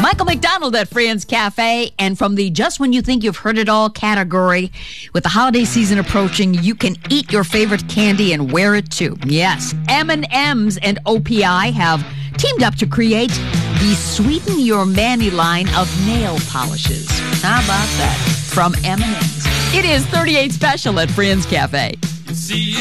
Michael McDonald at Franz Cafe. And from the just when you think you've heard it all category, with the holiday season approaching, you can eat your favorite candy and wear it too. Yes, M&M's and OPI have teamed up to create the Sweeten Your Manny line of nail polishes. How about that? From M&M's. It is 38 Special at Franz Cafe.